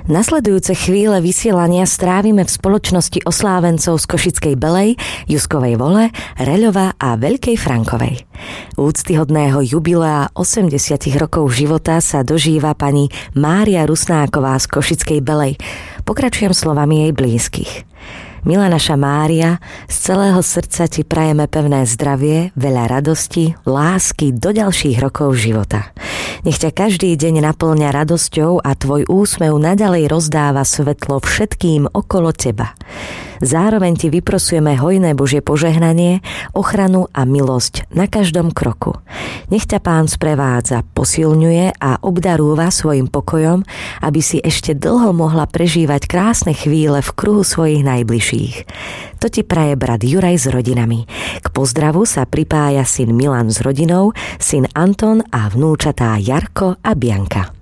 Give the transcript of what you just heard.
Nasledujúce chvíle vysielania strávime v spoločnosti oslávencov z Košickej Belej, Juskovej Vole, Reľova a Veľkej Frankovej. Úctyhodného jubilea 80 rokov života sa dožíva pani Mária Rusnáková z Košickej Belej. Pokračujem slovami jej blízkych. Milá naša Mária, z celého srdca ti prajeme pevné zdravie, veľa radosti, lásky do ďalších rokov života. Nech ťa každý deň naplňa radosťou a tvoj úsmev naďalej rozdáva svetlo všetkým okolo teba. Zároveň ti vyprosujeme hojné Božie požehnanie, ochranu a milosť na každom kroku. Nech ťa Pán sprevádza, posilňuje a obdarúva svojim pokojom, aby si ešte dlho mohla prežívať krásne chvíle v kruhu svojich najbližších. To ti praje brat Juraj s rodinami. K pozdravu sa pripája syn Milan s rodinou, syn Anton a vnúčatá Jarko a Bianka.